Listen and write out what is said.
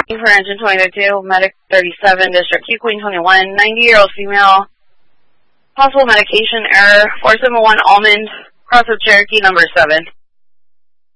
for engine 2032, medic 37, district Q Queen 21, 90-year-old female, possible medication error, 471 Almond, cross of Cherokee number 7.